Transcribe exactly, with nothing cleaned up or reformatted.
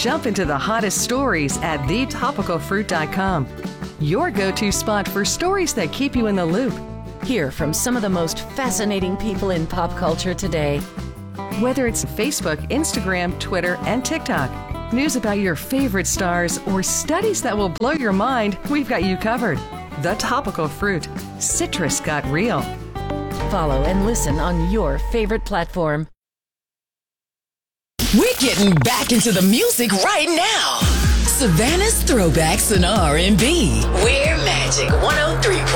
Jump into the hottest stories at the topical fruit dot com. Your go-to spot for stories that keep you in the loop. Hear from some of the most fascinating people in pop culture today. Whether it's Facebook, Instagram, Twitter, and TikTok, news about your favorite stars, or studies that will blow your mind, we've got you covered. The Topical Fruit. Citrus got real. Follow and listen on your favorite platform. We're getting back into the music right now. Savannah's Throwbacks and R and B. We're Magic one oh three.